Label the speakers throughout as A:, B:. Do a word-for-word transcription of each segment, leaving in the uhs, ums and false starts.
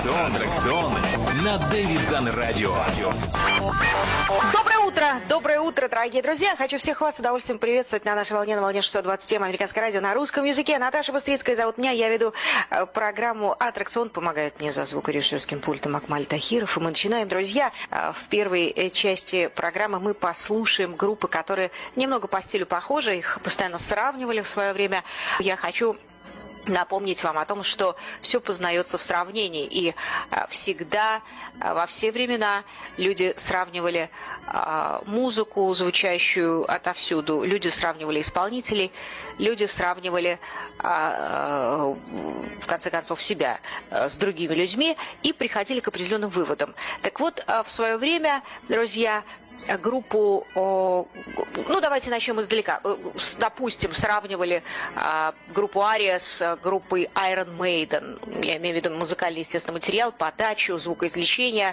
A: Аттракцион, аттракцион на Дэвидсон Радио.
B: Доброе утро, доброе утро, дорогие друзья. Хочу всех вас с удовольствием приветствовать на нашей волне, на волне шестьсот двадцать семь Американское радио на русском языке. Наташа Быстрицкая зовут меня, я веду э, программу «Аттракцион». Помогает мне за звукорежиссерским пультом Акмаль Тахиров. И мы начинаем, друзья. Э, в первой э, части программы мы послушаем группы, которые немного по стилю похожи. Их постоянно сравнивали в свое время. Я хочу напомнить вам о том, что все познается в сравнении. И а, всегда, а, во все времена люди сравнивали а, музыку, звучащую отовсюду. Люди сравнивали исполнителей, люди сравнивали, а, а, в конце концов, себя а, с другими людьми и приходили к определенным выводам. Так вот, а, в свое время, друзья, группу, ну давайте начнем издалека, допустим, сравнивали а, группу Ария с группой Iron Maiden, я имею в виду музыкальный, естественно, материал, подачу, звукоизвлечение,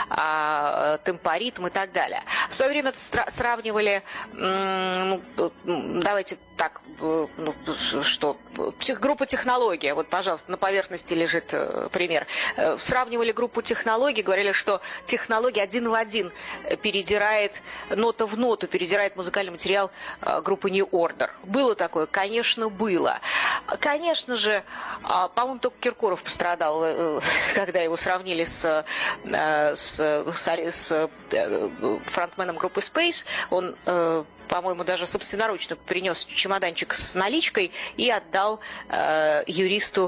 B: а, темпоритм и так далее. В свое время сравнивали, ну, давайте так, ну, что, группа технология, вот, пожалуйста, на поверхности лежит пример. Сравнивали группу технологий, говорили, что технология один в один передирает нота в ноту, передирает музыкальный материал группы New Order. Было такое? Конечно, было. Конечно же, по-моему, только Киркоров пострадал, когда его сравнили с, с, с фронтменом группы Space. Он, по-моему, даже собственноручно принес чемоданчик с наличкой и отдал юристу,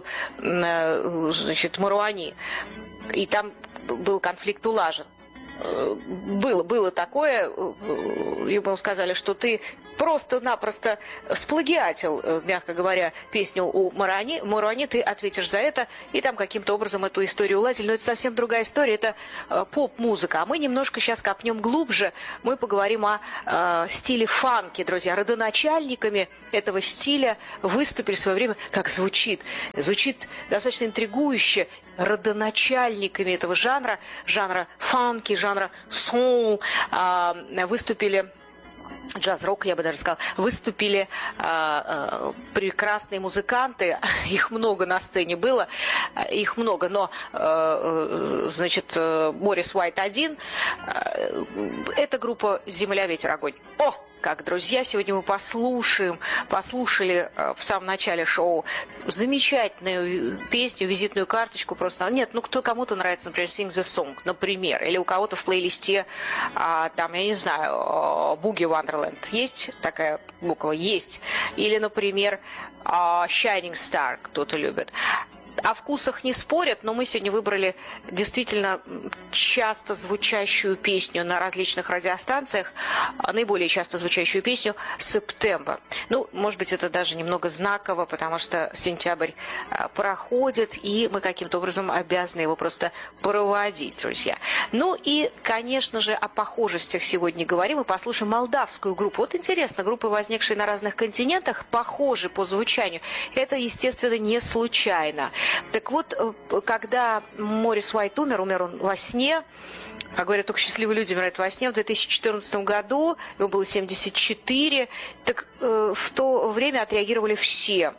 B: значит, Маруани. И там был конфликт улажен. Было, было такое, ему сказали, что ты просто-напросто сплагиатил, мягко говоря, песню у Маруани, Маруани, ты ответишь за это, и там каким-то образом эту историю уладили. Но это совсем другая история, это поп-музыка. А мы немножко сейчас копнем глубже, мы поговорим о э, стиле фанки, друзья. Родоначальниками этого стиля выступили в свое время, как звучит, звучит достаточно интригующе, родоначальниками этого жанра, жанра фанки, жанра соул, э, выступили... джаз-рок, я бы даже сказала, выступили э, э, прекрасные музыканты, их много на сцене было, их много, но, э, значит, Моррис Уайт один, э, это группа «Земля, ветер, огонь». О! Как, друзья, сегодня мы послушаем, послушали э, в самом начале шоу замечательную песню, визитную карточку просто. Нет, ну кто кому-то нравится, например, Sing the Song, например, или у кого-то в плейлисте, э, там, я не знаю, э, Boogie Wonderland. Есть такая буква? Есть. Или, например, э, Shining Star, кто-то любит. О вкусах не спорят, но мы сегодня выбрали действительно часто звучащую песню на различных радиостанциях, наиболее часто звучащую песню «Септембр». Ну, может быть, это даже немного знаково, потому что сентябрь проходит, и мы каким-то образом обязаны его просто проводить, друзья. Ну и, конечно же, о похожестях сегодня говорим, и послушаем молдавскую группу. Вот интересно, группы, возникшие на разных континентах, похожи по звучанию. Это, естественно, не случайно. Так вот, когда Моррис Уайт умер, умер он во сне, а говорят, только счастливые люди умирают во сне, в две тысячи четырнадцатом году, ему было семьдесят четыре, так э, в то время отреагировали все.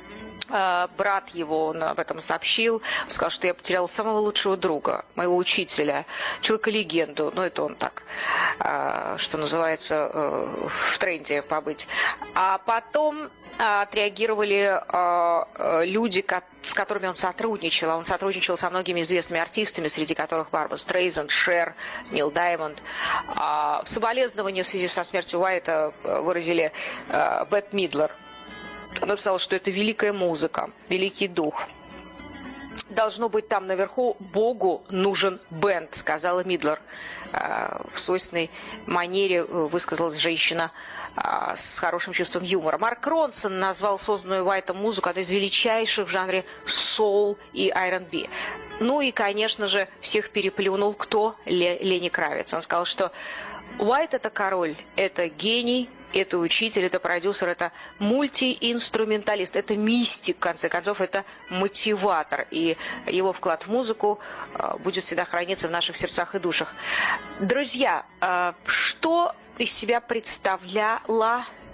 B: Брат его, он об этом сообщил, сказал, что я потерял самого лучшего друга, моего учителя, человека-легенду, ну это он так, что называется, в тренде побыть. А потом отреагировали люди, с которыми он сотрудничал. Он сотрудничал со многими известными артистами, среди которых Барбара Стрейзанд, Шер, Нил Даймонд. Соболезнования в связи со смертью Уайта выразили Бет Мидлер. Она написала, что это великая музыка, великий дух. Должно быть, там наверху Богу нужен бенд, сказала Мидлер. В свойственной манере высказалась женщина с хорошим чувством юмора. Марк Ронсон назвал созданную Уайтом музыку одной из величайших в жанре соул и ар энд би. Ну и, конечно же, всех переплюнул кто? Ленни Кравиц. Он сказал, что Уайт – это король, это гений, это учитель, это продюсер, это мультиинструменталист, это мистик, в конце концов, это мотиватор. И его вклад в музыку будет всегда храниться в наших сердцах и душах. Друзья, что из себя представляла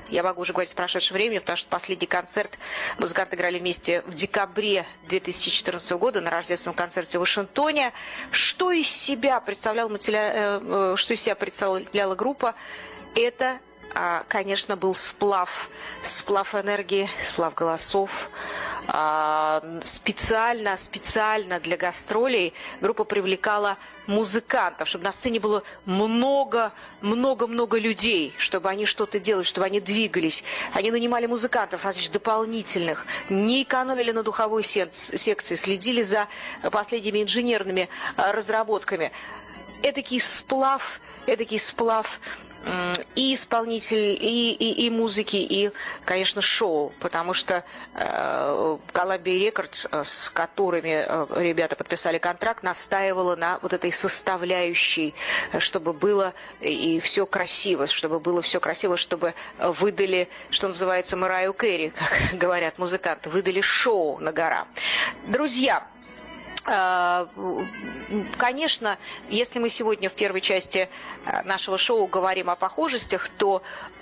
B: Я могу уже говорить с прошедшим временем, потому что последний концерт музыканты играли вместе в декабре две тысячи четырнадцатого года на рождественном концерте в Вашингтоне. Что из себя представлял материал, что из себя представляла группа? Это, конечно, был сплав, сплав энергии, сплав голосов. Специально, специально для гастролей группа привлекала музыкантов, чтобы на сцене было много, много, много людей, чтобы они что-то делали, чтобы они двигались. Они нанимали музыкантов, различных дополнительных, не экономили на духовой секции, следили за последними инженерными разработками. Эдакий сплав, эдакий сплав и исполнителей, и, и, и музыки, и, конечно, шоу, потому что э, Columbia Records, с которыми э, ребята подписали контракт, настаивала на вот этой составляющей, чтобы было и все красиво, чтобы было все красиво, чтобы выдали, что называется, Марайю Кэрри, как говорят музыканты, выдали шоу на гора. Друзья, конечно, если мы сегодня в первой части нашего шоу говорим о похожестях, то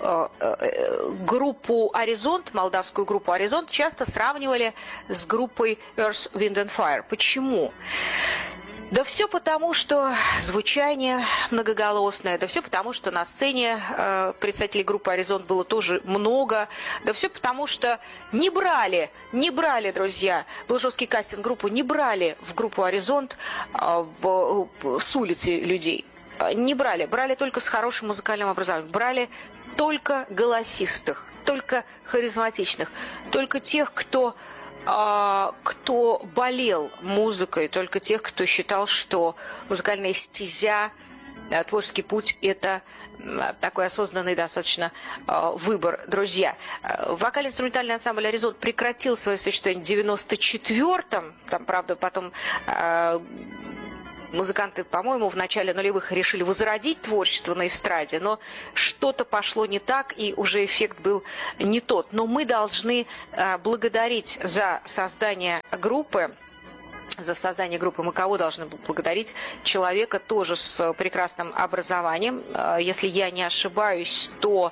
B: группу «Аризонт», молдавскую группу «Аризонт» часто сравнивали с группой Earth, Wind and Fire. Почему? Да все потому, что звучание многоголосное, да все потому, что на сцене э, представителей группы «Аризонт» было тоже много, да все потому, что не брали, не брали, друзья, был жесткий кастинг группы, не брали в группу «Аризонт» э, в, в, с улицы людей, не брали, брали только с хорошим музыкальным образованием, брали только голосистых, только харизматичных, только тех, кто... кто болел музыкой, только тех, кто считал, что музыкальная стезя, творческий путь – это такой осознанный достаточно выбор. Друзья, вокально-инструментальный ансамбль «Аризонт» прекратил свое существование в девяносто четвёртом, там, правда, потом... Музыканты, по-моему, в начале нулевых решили возродить творчество на эстраде, но что-то пошло не так, и уже эффект был не тот. Но мы должны благодарить за создание группы, за создание группы мы кого должны благодарить? Человека тоже с прекрасным образованием. Если я не ошибаюсь, то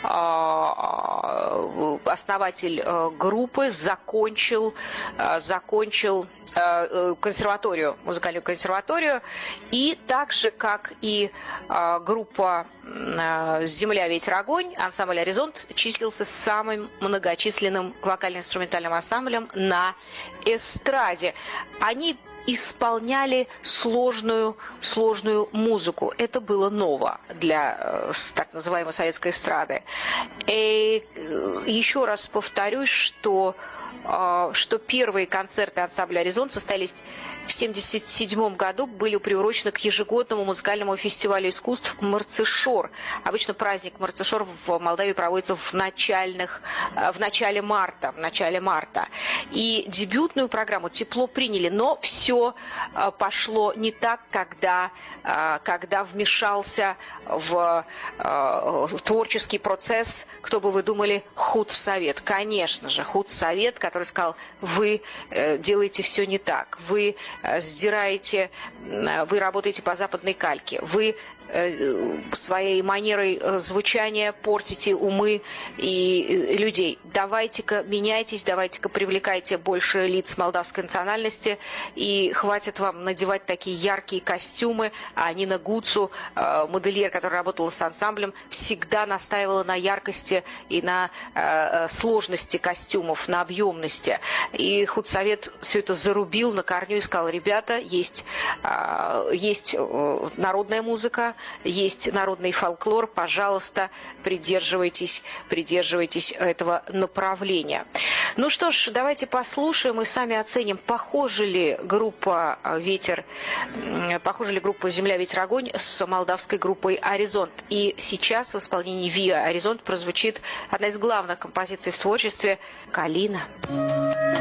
B: основатель группы закончил, закончил консерваторию, музыкальную консерваторию, и так же, как и группа «Земля, ветер, огонь», ансамбль «Аризонт» числился самым многочисленным вокально-инструментальным ансамблем на эстраде. Они исполняли сложную, сложную музыку. Это было ново для так называемой советской эстрады. И еще раз повторюсь, что что первые концерты ансамбля «Аризонт» состоялись в семьдесят седьмом году, были приурочены к ежегодному музыкальному фестивалю искусств «Марцишор». Обычно праздник «Марцишор» в Молдавии проводится в, начальных, в начале марта. В начале марта. И дебютную программу тепло приняли, но все пошло не так, когда, когда вмешался в, в творческий процесс, кто бы вы думали, худсовет. Конечно же, худсовет, который сказал: вы делаете все не так, вы сдираете, вы работаете по западной кальке, вы своей манерой звучания портите умы и людей. Давайте-ка меняйтесь, давайте-ка привлекайте больше лиц молдавской национальности, и хватит вам надевать такие яркие костюмы. А Нина Гуцу, модельер, которая работала с ансамблем, всегда настаивала на яркости и на сложности костюмов, на объемности. И худсовет все это зарубил на корню и сказал: ребята, есть, есть народная музыка, есть народный фольклор, пожалуйста, придерживайтесь, придерживайтесь этого направления. Ну что ж, давайте послушаем и сами оценим, похожа ли группа «Ветер», похожа ли группа «Земля, ветер, огонь» с молдавской группой «Аризонт». И сейчас в исполнении Виа «Аризонт» прозвучит одна из главных композиций в творчестве «Калина».